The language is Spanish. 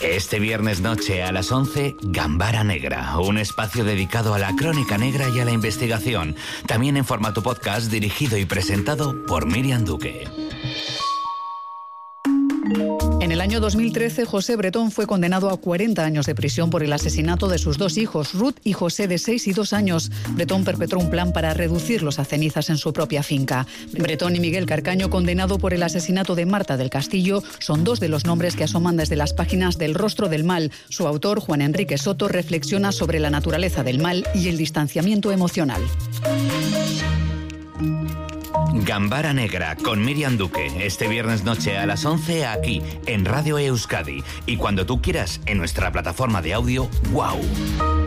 Este viernes noche a las 11, Gambara Negra, un espacio dedicado a la crónica negra y a la investigación, también en formato podcast dirigido y presentado por Miriam Duque. En el año 2013, José Bretón fue condenado a 40 años de prisión por el asesinato de sus dos hijos, Ruth y José, de 6 y 2 años. Bretón perpetró un plan para reducirlos a cenizas en su propia finca. Bretón y Miguel Carcaño, condenado por el asesinato de Marta del Castillo, son dos de los nombres que asoman desde las páginas del Rostro del Mal. Su autor, Juan Enrique Soto, reflexiona sobre la naturaleza del mal y el distanciamiento emocional. Gambara Negra con Miriam Duque, este viernes noche a las 11 aquí en Radio Euskadi y cuando tú quieras en nuestra plataforma de audio WOW.